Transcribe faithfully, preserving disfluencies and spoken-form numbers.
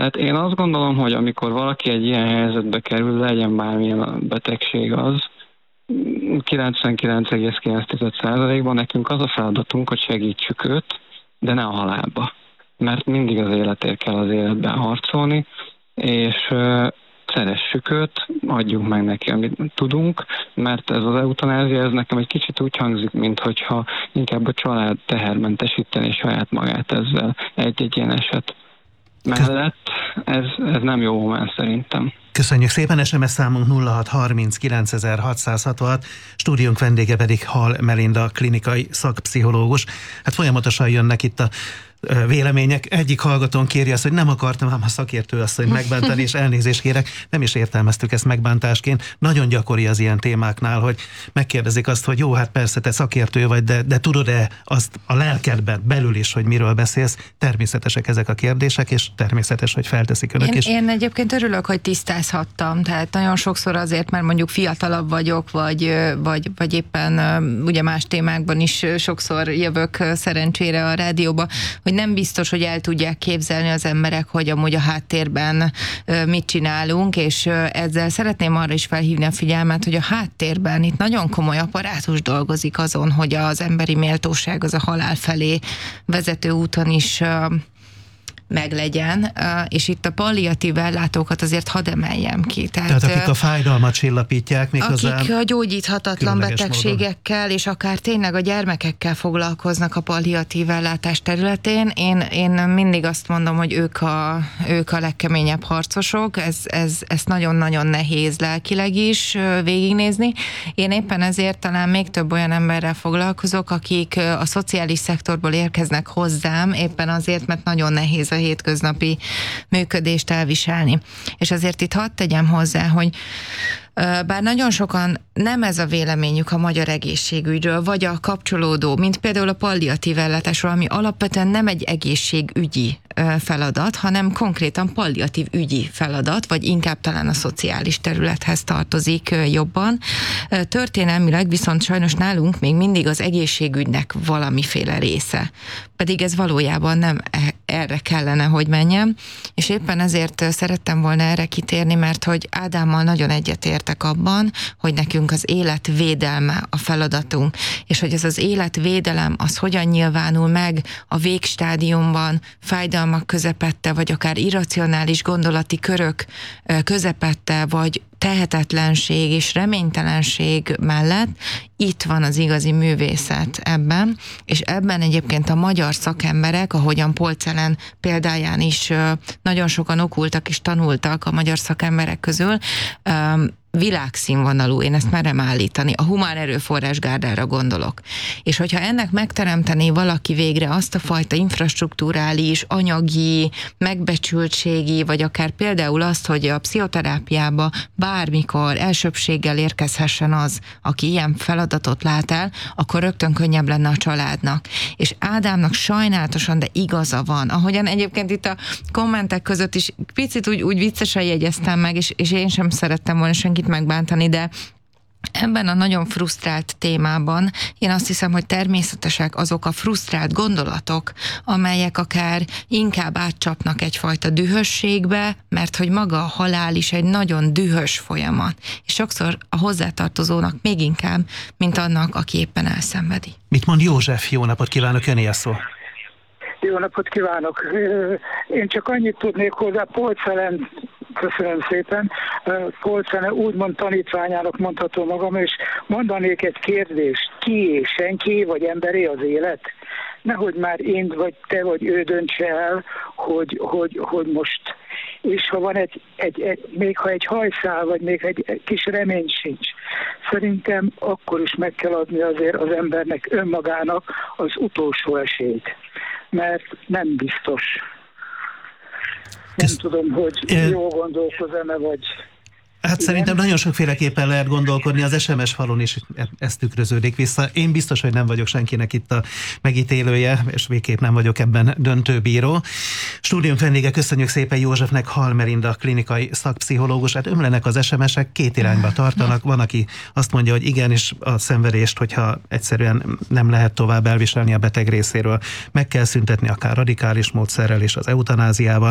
Tehát én azt gondolom, hogy amikor valaki egy ilyen helyzetbe kerül, legyen bármilyen betegség az, kilencvenkilenc egész kilenc százalékban nekünk az a feladatunk, hogy segítsük őt, de ne a halálba. Mert mindig az életért kell az életben harcolni, és uh, szeressük őt, adjunk meg neki, amit tudunk, mert ez az eutanázia, ez nekem egy kicsit úgy hangzik, minthogyha inkább a család tehermentesíteni saját magát ezzel egy-egy ilyen eset mellett. Ez, ez nem jó moment szerintem. Köszönjük szépen, es em es számunk nulla hat harminc kilencezer-hatszázhatvanhat, stúdiónk vendége pedig Hall Melinda, klinikai szakpszichológus. Hát folyamatosan jönnek itt a vélemények. Egyik hallgatón kéri azt, hogy nem akartam ám a szakértő asszonyt megbántani, és elnézést kérek, nem is értelmeztük ezt megbántásként. Nagyon gyakori az ilyen témáknál, hogy megkérdezik azt, hogy jó, hát persze te szakértő vagy, de, de tudod-e azt a lelkedben belül is, hogy miről beszélsz? Természetesek ezek a kérdések, és természetes, hogy felteszik önök én, is. Én egyébként örülök, hogy tisztázhattam, tehát nagyon sokszor azért, mert mondjuk fiatalabb vagyok, vagy, vagy, vagy éppen ugye más témákban is sokszor jövök szerencsére a rádióba, hogy nem biztos, hogy el tudják képzelni az emberek, hogy amúgy a háttérben mit csinálunk, és ezzel szeretném arra is felhívni a figyelmet, hogy a háttérben itt nagyon komoly apparátus dolgozik azon, hogy az emberi méltóság az a halál felé vezető úton is meglegyen, és itt a palliatív ellátókat azért hadd emeljem ki. Tehát, Tehát akik a fájdalmat csillapítják, méghozzá akik a gyógyíthatatlan betegségekkel, módon. És akár tényleg a gyermekekkel foglalkoznak a palliatív ellátás területén. Én, én mindig azt mondom, hogy ők a, ők a legkeményebb harcosok, ez, ez, ez nagyon-nagyon nehéz lelkileg is végignézni. Én éppen ezért talán még több olyan emberrel foglalkozok, akik a szociális szektorból érkeznek hozzám, éppen azért, mert nagyon nehéz a hétköznapi működést elviselni. És azért itt hadd tegyem hozzá, hogy bár nagyon sokan nem ez a véleményük a magyar egészségügyről, vagy a kapcsolódó, mint például a palliatív ellátásról, ami alapvetően nem egy egészségügyi feladat, hanem konkrétan palliatív ügyi feladat, vagy inkább talán a szociális területhez tartozik jobban. Történelmileg viszont sajnos nálunk még mindig az egészségügynek valamiféle része. Pedig ez valójában nem erre kellene, hogy menjen, és éppen ezért szerettem volna erre kitérni, mert hogy Ádámmal nagyon egyetértek abban, hogy nekünk az életvédelme a feladatunk, és hogy ez az életvédelem, az hogyan nyilvánul meg a végstádiumban, fájdalmak közepette, vagy akár irracionális gondolati körök közepette, vagy tehetetlenség és reménytelenség mellett itt van az igazi művészet ebben, és ebben egyébként a magyar szakemberek, ahogyan Polczelen példáján is nagyon sokan okultak és tanultak a magyar szakemberek közül, világszínvonalú, én ezt merem állítani, a humán erőforrás gárdára gondolok. És hogyha ennek megteremtené valaki végre azt a fajta infrastrukturális, anyagi, megbecsültségi, vagy akár például azt, hogy a pszichoterápiába bármikor elsőbbséggel érkezhessen az, aki ilyen feladatot lát el, akkor rögtön könnyebb lenne a családnak. És Ádámnak sajnálatosan, de igaza van. Ahogyan egyébként itt a kommentek között is picit úgy, úgy viccesen jegyeztem meg, és, és én sem szerettem volna senkit megbántani, de ebben a nagyon frusztrált témában én azt hiszem, hogy természetesek azok a frusztrált gondolatok, amelyek akár inkább átcsapnak egyfajta dühösségbe, mert hogy maga a halál is egy nagyon dühös folyamat, és sokszor a hozzátartozónak még inkább, mint annak, aki éppen elszenvedi. Mit mond József? Jó napot kívánok, öné a szó. Jó napot kívánok! Én csak annyit tudnék hozzá, Polczelen, köszönöm szépen, Polczelen úgymond tanítványának mondhatom magam, és mondanék egy kérdést, ki senki, vagy emberé az élet? Nehogy már én, vagy te, vagy ő döntse el, hogy, hogy, hogy most, és ha van egy, egy, egy, még ha egy hajszál, vagy még egy, egy kis remény sincs, szerintem akkor is meg kell adni azért az embernek önmagának az utolsó esélyt. Mert nem biztos. Nem Kösz... tudom, hogy jól gondolkozom-e, vagy... Hát igen? Szerintem nagyon sokféleképpen lehet gondolkodni, az es em es falon is ez tükröződik vissza. Én biztos, hogy nem vagyok senkinek itt a megítélője, és végképp nem vagyok ebben döntőbíró. Stúdiónk vendége, köszönjük szépen Józsefnek, Hall Melinda, klinikai szakpszichológus. Hát ömlenek az es em esek, két irányba tartanak. Van, aki azt mondja, hogy igenis a szenvedést, hogyha egyszerűen nem lehet tovább elviselni a beteg részéről, meg kell szüntetni akár radikális módszerrel és az eutanáziával.